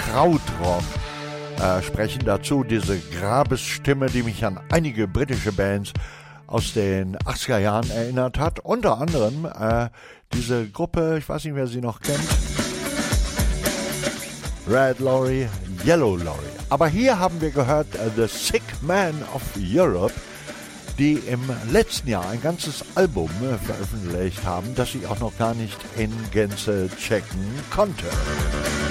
Krautrock sprechen. Dazu diese Grabesstimme, die mich an einige britische Bands aus den 80er Jahren erinnert hat. Unter anderem diese Gruppe, ich weiß nicht, wer sie noch kennt, Red Lorry, Yellow Lorry. Aber hier haben wir gehört The Sick Man of Europe, die im letzten Jahr ein ganzes Album veröffentlicht haben, das ich auch noch gar nicht in Gänze checken konnte.